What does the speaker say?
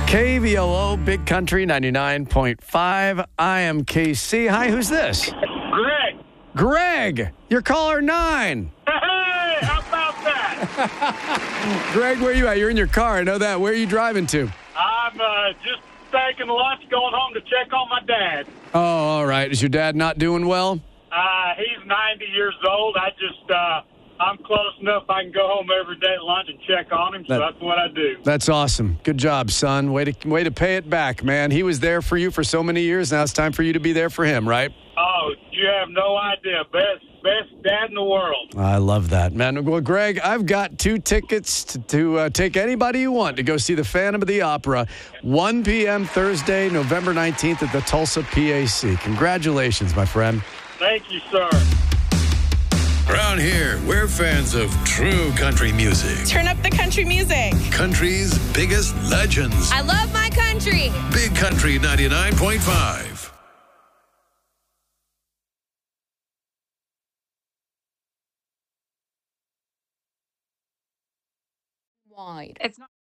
KVOO, Big Country 99.5. I am KC. Hi, who's this? Greg. Greg, you're caller 9. Hey, how about that? Greg, where are you at? You're in your car. I know that. Where are you driving to? I'm just taking lunch, going home to check on my dad. Oh, all right. Is your dad not doing well? He's 90 years old. I'm close enough I can go home every day at lunch and check on him, so that's what I do. That's awesome. Good job, son. Way to pay it back, man. He was there for you for so many years. Now it's time for you to be there for him, right? Oh, you have no idea. Best dad in the world. I love that, man. Well, Greg, I've got 2 tickets to take anybody you want to go see the Phantom of the Opera, 1 p.m. Thursday, November 19th at the Tulsa PAC. Congratulations, my friend. Thank you, sir. Around here, we're fans of true country music. Turn up the country music. Country's biggest legends. I love my country. Big Country 99.5. Wide. It's not.